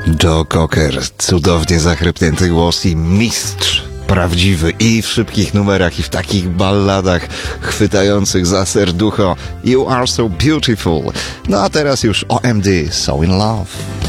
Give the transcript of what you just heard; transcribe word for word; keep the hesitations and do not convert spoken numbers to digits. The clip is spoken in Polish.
Joe Cocker, cudownie zachrypnięty głos i mistrz prawdziwy i w szybkich numerach, i w takich balladach chwytających za serducho. You are so beautiful. No a teraz już O M D, So in Love.